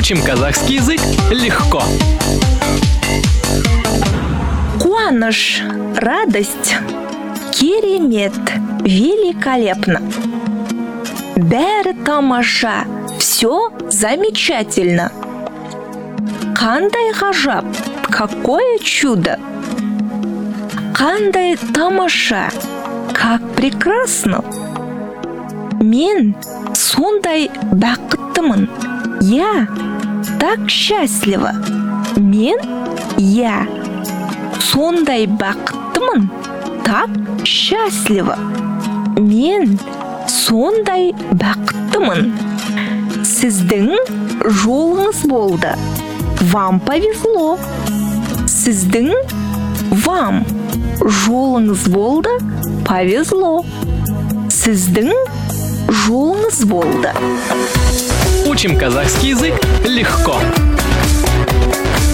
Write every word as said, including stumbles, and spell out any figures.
Учим казахский язык легко. Қуаныш, радость, керемет, великолепно. Бәрі тамаша, все замечательно. Қандай ғажап, какое чудо. Қандай тамаша, как прекрасно. Мен сондай бақыттымын. Я так счастлива. Мен, я сондай бақыттымын. Так счастлива. Мен сондай бақыттымын. Сіздің жолыңыз болды. Вам повезло. Сіздің, вам жолыңыз болды. Повезло. Сіздің жолыңыз болды. Учим казахский язык легко.